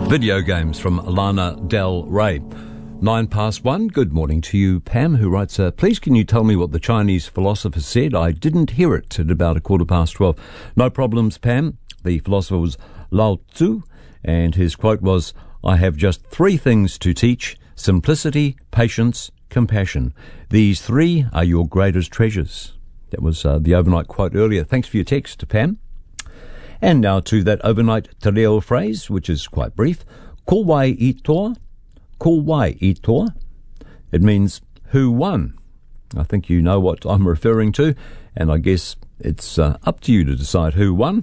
Video games from Lana Del Rey. 1:09. Good morning to you, Pam, who writes, please can you tell me what the Chinese philosopher said? I didn't hear it at about 12:15. No problems, Pam. The philosopher was Lao Tzu, and his quote was, I have just three things to teach: simplicity, patience, compassion. These three are your greatest treasures. That was the overnight quote earlier. Thanks for your text, Pam. And now to that overnight te reo phrase, which is quite brief. Ko wai I toa. Ko wai I toa. It means who won. I think you know what I'm referring to, and I guess it's up to you to decide who won.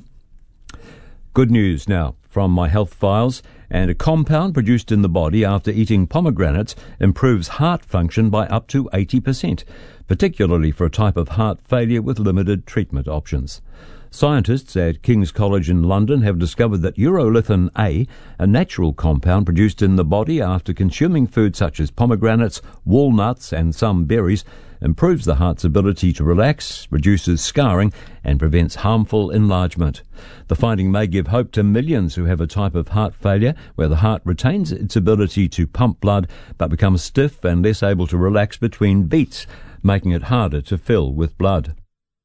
Good news now from my health files. And a compound produced in the body after eating pomegranates improves heart function by up to 80%, particularly for a type of heart failure with limited treatment options. Scientists at King's College in London have discovered that urolithin A, a natural compound produced in the body after consuming foods such as pomegranates, walnuts and some berries, improves the heart's ability to relax, reduces scarring and prevents harmful enlargement. The finding may give hope to millions who have a type of heart failure where the heart retains its ability to pump blood but becomes stiff and less able to relax between beats, making it harder to fill with blood.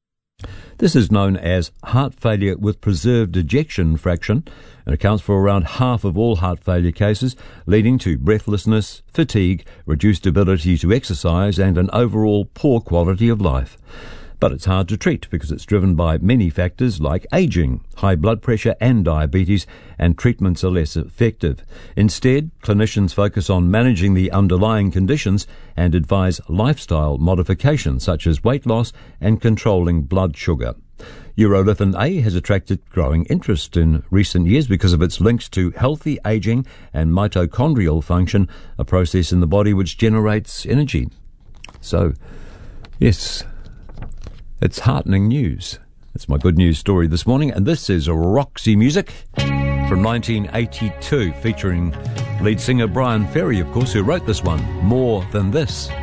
This is known as heart failure with preserved ejection fraction and accounts for around half of all heart failure cases, leading to breathlessness, fatigue, reduced ability to exercise and an overall poor quality of life. But it's hard to treat because it's driven by many factors like aging, high blood pressure and diabetes, and treatments are less effective. Instead, clinicians focus on managing the underlying conditions and advise lifestyle modifications such as weight loss and controlling blood sugar. Urolithin A has attracted growing interest in recent years because of its links to healthy aging and mitochondrial function, a process in the body which generates energy. So, yes, it's heartening news. It's my good news story this morning, and this is Roxy Music from 1982, featuring lead singer Brian Ferry, of course, who wrote this one, More Than This.